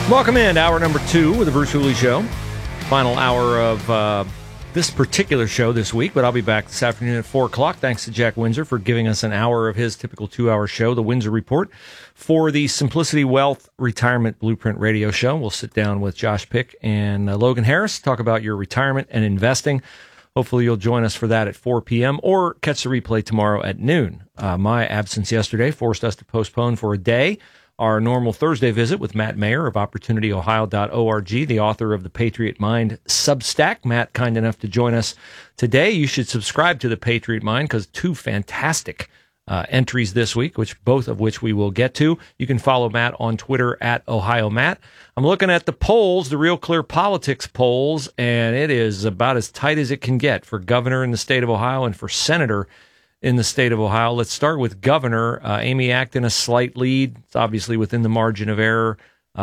Welcome in to hour number 2 with the Bruce Hooley Show. Final hour of this particular show this week, but I'll be back this afternoon at 4 o'clock. Thanks to Jack Windsor for giving us an hour of his typical 2-hour show, the Windsor Report, for the Simplicity Wealth Retirement Blueprint Radio Show. We'll sit down with Josh Pick and Logan Harris, talk about your retirement and investing. Hopefully you'll join us for that at 4 p.m. or catch the replay tomorrow at noon. My absence yesterday forced us to postpone for a day our normal Thursday visit with Matt Mayer of OpportunityOhio.org, the author of the Patriot Mind Substack. Matt, kind enough to join us today. You should subscribe to the Patriot Mind because 2 fantastic entries this week, both of which we will get to. You can follow Matt on Twitter at OhioMatt. I'm looking at the polls, the Real Clear Politics polls, and it is about as tight as it can get for governor in the state of Ohio and for senator in the state of Ohio. Let's start with governor. Amy Acton, a slight lead. It's obviously within the margin of error.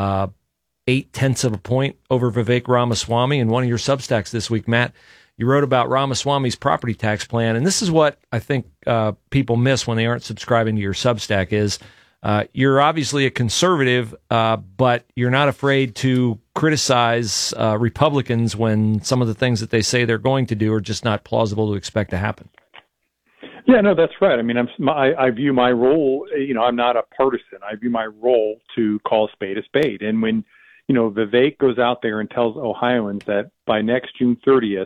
0.8 of a point over Vivek Ramaswamy. In one of your Substacks this week, Matt, you wrote about Ramaswamy's property tax plan, and this is what I think people miss when they aren't subscribing to your Substack is you're obviously a conservative, but you're not afraid to criticize Republicans when some of the things that they say they're going to do are just not plausible to expect to happen. Yeah, no, that's right. I mean, I view my role, I'm not a partisan. I view my role to call a spade. And when, Vivek goes out there and tells Ohioans that by next June 30th,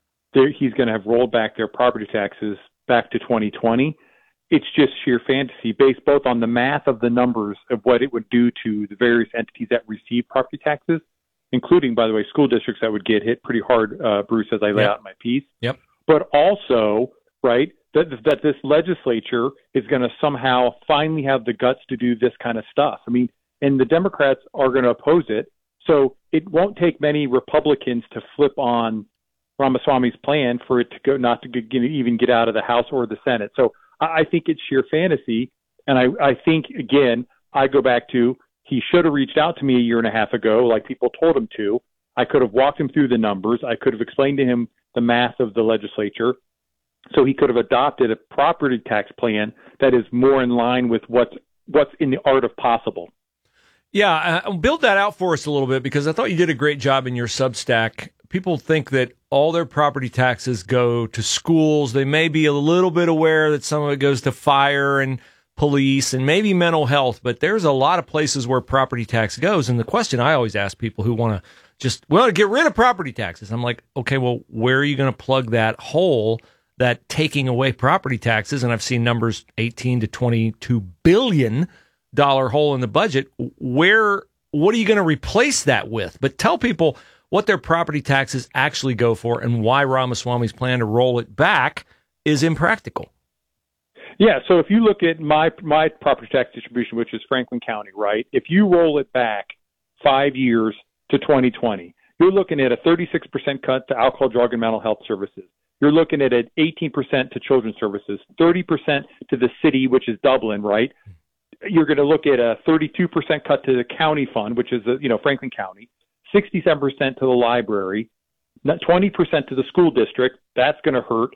he's going to have rolled back their property taxes back to 2020, it's just sheer fantasy based both on the math of the numbers of what it would do to the various entities that receive property taxes, including, by the way, school districts that would get hit pretty hard, Bruce, as I lay out in my piece. Yep. But also, right, that this legislature is going to somehow finally have the guts to do this kind of stuff. I mean, and the Democrats are going to oppose it. So it won't take many Republicans to flip on Ramaswamy's plan for it to go, not to even get out of the House or the Senate. So I think it's sheer fantasy. And I think, again, I go back to he should have reached out to me a year and a half ago, like people told him to. I could have walked him through the numbers. I could have explained to him the math of the legislature. So he could have adopted a property tax plan that is more in line with what's in the art of possible. Yeah, build that out for us a little bit because I thought you did a great job in your Substack. People think that all their property taxes go to schools. They may be a little bit aware that some of it goes to fire and police and maybe mental health, but there's a lot of places where property tax goes. And the question I always ask people who want to get rid of property taxes, I'm like, okay, well, where are you going to plug that hole? That taking away property taxes, and I've seen numbers $18 to $22 billion hole in the budget. What are you going to replace that with? But tell people what their property taxes actually go for and why Ramaswamy's plan to roll it back is impractical. Yeah, so if you look at my property tax distribution, which is Franklin County, right? If you roll it back 5 years to 2020, you're looking at a 36% cut to alcohol, drug, and mental health services. You're looking at an 18% to children's services, 30% to the city, which is Dublin, right? You're going to look at a 32% cut to the county fund, which is, Franklin County, 67% to the library, 20% to the school district. That's going to hurt.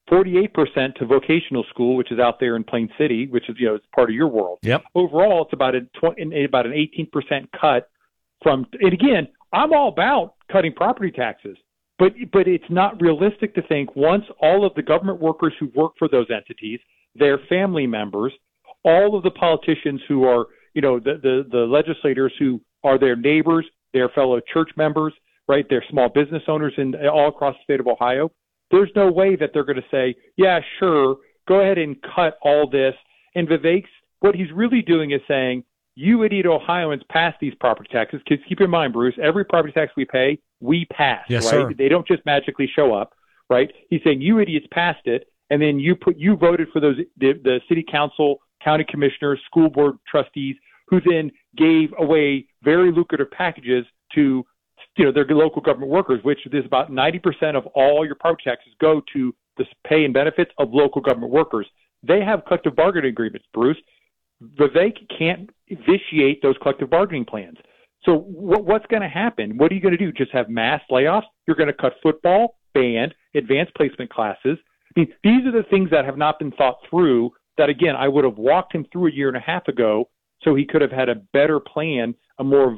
48% to vocational school, which is out there in Plain City, which is, it's part of your world. Yep. Overall, it's about an 18% cut from, and again, I'm all about cutting property taxes. But it's not realistic to think once all of the government workers who work for those entities, their family members, all of the politicians who are, the legislators who are their neighbors, their fellow church members, right, their small business owners all across the state of Ohio, there's no way that they're going to say, yeah, sure, go ahead and cut all this. And what he's really doing is saying, you idiot Ohioans pass these property taxes. Because keep in mind, Bruce, every property tax we pay, we pass, yes, right? Sir. They don't just magically show up, right? He's saying you idiots passed it, and then you voted for the city council, county commissioners, school board trustees, who then gave away very lucrative packages to their local government workers, which is about 90% of all your property taxes go to the pay and benefits of local government workers. They have collective bargaining agreements, Bruce. Vivek can't vitiate those collective bargaining plans. So what's going to happen? What are you going to do? Just have mass layoffs? You're going to cut football, band, advanced placement classes. I mean, these are the things that have not been thought through that, again, I would have walked him through a year and a half ago so he could have had a better plan, a more